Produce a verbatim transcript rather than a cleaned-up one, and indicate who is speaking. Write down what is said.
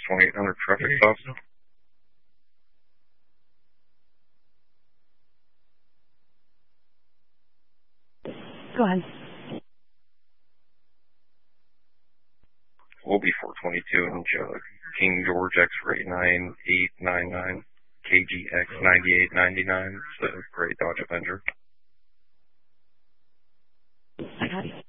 Speaker 1: twenty-eight hundred traffic stops.
Speaker 2: Go ahead.
Speaker 1: Will be four twenty-two inch uh, King George X-Ray nine eight nine nine K G X ninety-eight ninety-nine. It's a gray Dodge Avenger.
Speaker 2: I got it.